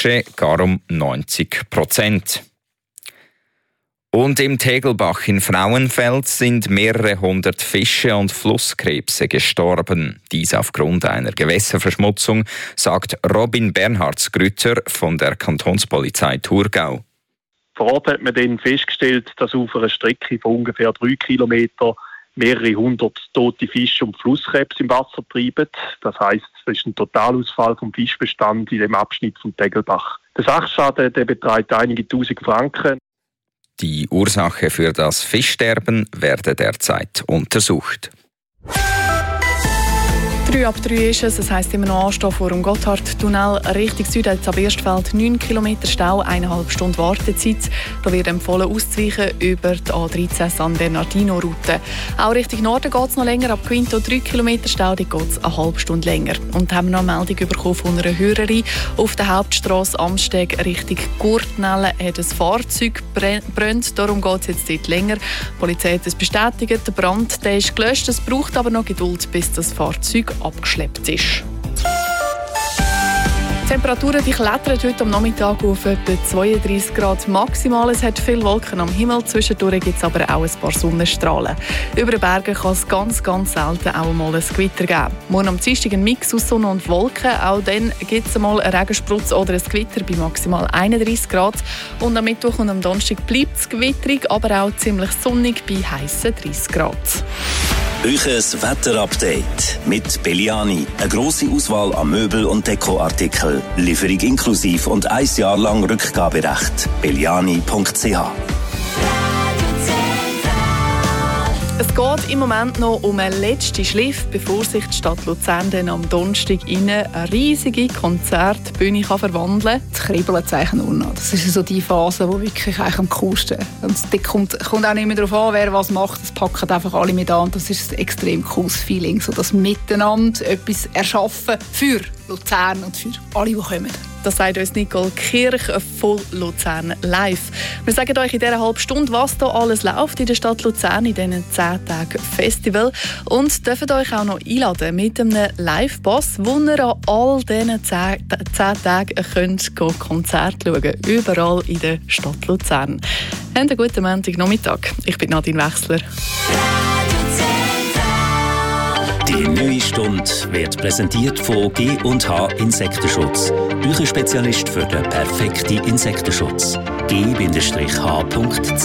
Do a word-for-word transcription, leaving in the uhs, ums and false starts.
Fische gar um neunzig Prozent. Und im Tegelbach in Frauenfeld sind mehrere hundert Fische und Flusskrebse gestorben. Dies aufgrund einer Gewässerverschmutzung, sagt Robin Bernhardsgrütter von der Kantonspolizei Thurgau. Vor Ort hat man dann festgestellt, dass auf einer Strecke von ungefähr drei Kilometern mehrere hundert tote Fische und Flusskrebse im Wasser treiben. Das heisst, es ist ein Totalausfall vom Fischbestand in dem Abschnitt vom Tegelbach. Der Sachschaden der beträgt einige tausend Franken. Die Ursache für das Fischsterben werde derzeit untersucht. drei ab drei ist es, das heisst immer noch Anstehen vor dem Gotthardtunnel Richtung Süden, jetzt ab Erstfeld neun Kilometer Stau, eineinhalb Stunden Wartezeit. Da wird empfohlen auszuweichen über die A dreizehn San Bernardino-Route. Auch Richtung Norden geht es noch länger, ab Quinto drei Kilometer Stau, dort geht es eine halbe Stunde länger. Und haben wir noch eine Meldung bekommen von einer Hörerin. Auf der Hauptstrasse Amsteg Richtung Gurtnellen hat ein Fahrzeug brennt, darum geht es jetzt dort länger. Die Polizei hat es bestätigt, der Brand der ist gelöscht, es braucht aber noch Geduld, bis das Fahrzeug abgeschleppt ist. Die Temperaturen die klettern heute am Nachmittag auf etwa zweiunddreissig Grad maximal. Es hat viele Wolken am Himmel, zwischendurch gibt es aber auch ein paar Sonnenstrahlen. Über den Bergen kann es ganz, ganz selten auch mal ein Gewitter geben. Morgen am Dienstag ein Mix aus Sonne und Wolken. Auch dann gibt es mal einen Regensprutz oder ein Gewitter bei maximal einunddreissig Grad. Und am Mittwoch und am Donnerstag bleibt es gewitterig, aber auch ziemlich sonnig bei heissen dreißig Grad. Euches Wetterupdate mit Belliani. Eine grosse Auswahl an Möbel- und Dekoartikeln. Lieferung inklusiv und ein Jahr lang Rückgaberecht. belliani punkt c h. Es geht im Moment noch um einen letzten Schliff, bevor sich die Stadt Luzern dann am Donnerstag in eine riesige Konzertbühne kann verwandeln kann. Das Kribbeln zeigt nur noch. Das ist so die Phase, die wirklich eigentlich am coolsten ist. Und es kommt, kommt auch nicht mehr darauf an, wer was macht. Es packen einfach alle mit an. Das ist ein extrem cooles Feeling, so das Miteinander etwas erschaffen für Luzern und für alle, die kommen. Das sagt uns Nicole Kirch von Luzern live. Wir sagen euch in dieser halben Stunde, was hier alles läuft in der Stadt Luzern in diesen zehn Tagen Festival. Und dürfen euch auch noch einladen mit einem Live-Pass, wo ihr an all diesen zehn Tagen könnt Konzerte schauen könnt. Überall in der Stadt Luzern. Habt einen guten Montagnachmittag. Ich bin Nadine Wechsler. Die neue Stunde wird präsentiert von G und H Insektenschutz. Euer Spezialist für den perfekten Insektenschutz. G H punkt c h